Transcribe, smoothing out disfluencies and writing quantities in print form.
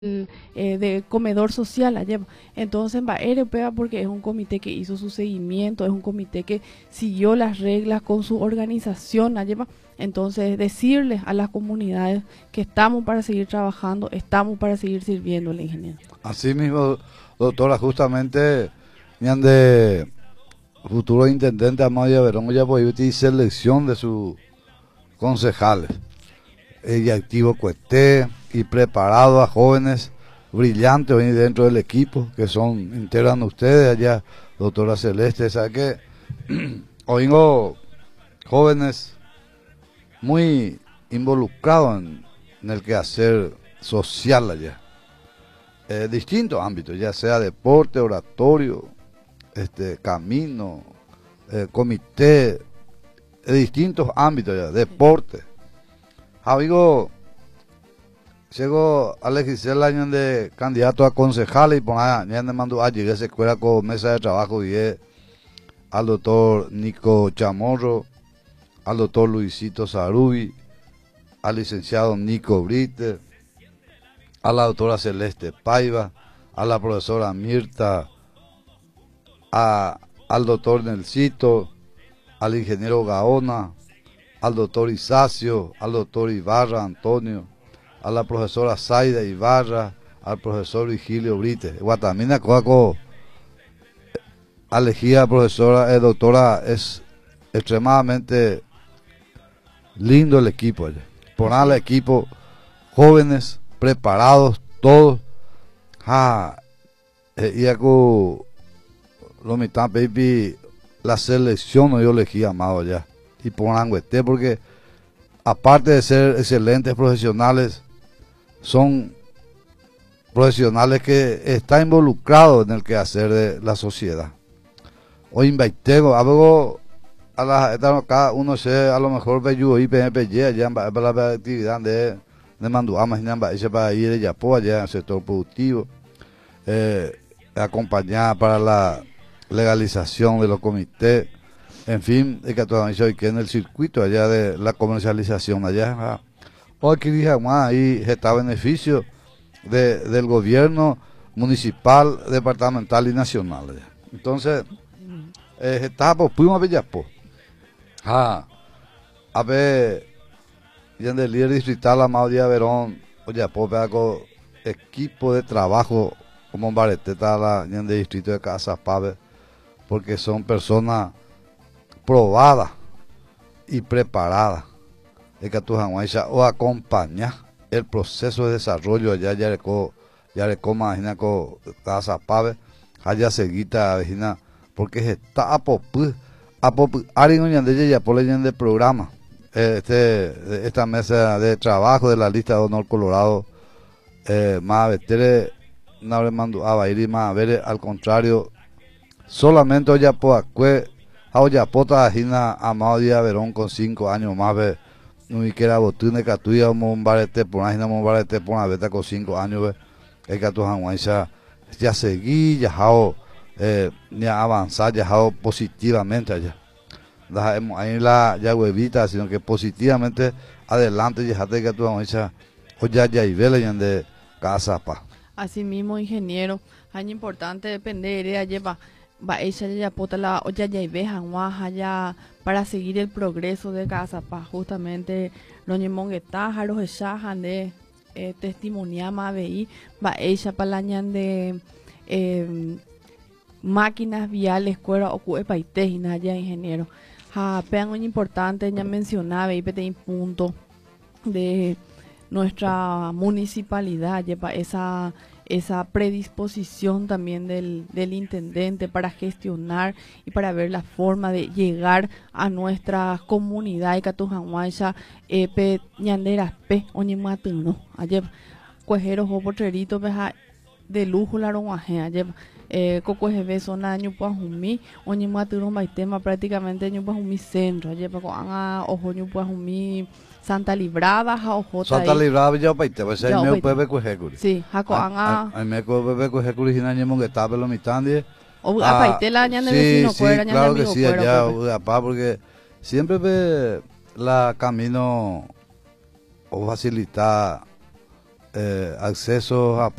de comedor social allá. Entonces, va europea porque es un comité que hizo su seguimiento, es un comité que siguió las reglas con su organización allá. Entonces, decirles a las comunidades que estamos para seguir trabajando, estamos para seguir sirviéndole, ingeniero. Así mismo, doctora, justamente, de futuro intendente Amaya Verón ya pues selección de sus concejales. Ella activo cueste y preparado a jóvenes brillantes hoy dentro del equipo que son integran ustedes allá, doctora Celeste, sabe que oigo jóvenes muy involucrados en el quehacer social allá, distintos ámbitos, ya sea deporte, oratorio, camino, comité, distintos ámbitos ya, deporte. Amigo, llegó a legislar el año de candidato a concejal y ya me mandó a llegar a esa escuela con mesa de trabajo y al doctor Nico Chamorro, al doctor Luisito Sarubi, al licenciado Nico Brite, a la doctora Celeste Paiva, a la profesora Mirta, al doctor Nelsito, al ingeniero Gaona, al doctor Isacio, al doctor Ibarra Antonio, a la profesora Zaida Ibarra, al profesor Vigilio Brite. Guatamina Coaco, elegida profesora, doctora, es extremadamente lindo el equipo allá. Ponerle equipo, jóvenes, preparados, todos. Y acá, lo mitad, baby, la selección no yo elegí amado allá. Y pongan porque aparte de ser excelentes profesionales, son profesionales que están involucrados en el quehacer de la sociedad. Hoy invitemos, algo a cada uno se a lo mejor ve yo y PNPG allá para la actividad de Manduama, para ir allá allá en el sector productivo, acompañar para la legalización de los comités. En fin, es que todavía que en el circuito allá de la comercialización allá, hoy que dije más ahí está beneficio del gobierno municipal, departamental y nacional allá. Entonces, está pues fuimos a Villapo, a ver, y en el líder distrital Amado Díaz Verón, Villapo, con equipo de trabajo como Bareteta, en el distrito de Casa Pave, porque son personas probada y preparada de que tu o acompañar el proceso de desarrollo allá ya le imagina con casa pave allá seguita vecina porque está a popu arin de ya por leyenda de programa esta mesa de trabajo de la lista de honor Colorado más vetere no le mando a ir más a ver al contrario solamente ya por Ahora pota Gina Amado Díaz Verón con 5 años más ve no y que era botune que tú ya un barete por una un barete por una beta con 5 años ve es que tú ya seguí ya ni avanzar ya positivamente allá ahí la ya huevita sino que positivamente adelante ya que tú o ya y vele de casa pa Así mismo, ingeniero, es importante depender de lleva va ella ya pota la olla ya y vejan allá para seguir el progreso de casa pa justamente los monguetajas los echajan de testimoniama veí va ella para la de máquinas viales cuera o paitejina ya ingeniero pean muy importante ya mencionaba y pete punto de nuestra municipalidad lleva esa predisposición también del intendente para gestionar y para ver la forma de llegar a nuestra comunidad y Catujanguacha, pe ñanderas pe oñematuno ayer cuejeros o potreritos de lujo la ronguaje ayer cocuejebe zona ñupuajumi oñematuno maitema prácticamente ñupuajumi centro ayer con ojo ñupuajumi Santa Librada, Jaojota. Santa Librada ya paite, pues ahí me puede coger. Sí, Jaco Anga. Ahí me puede coger original ñemo que está pelo mitandie. O apaite la ña de vecino cuera, ña de amigo sí, allá, apá, porque siempre ve la camino o facilita accesos a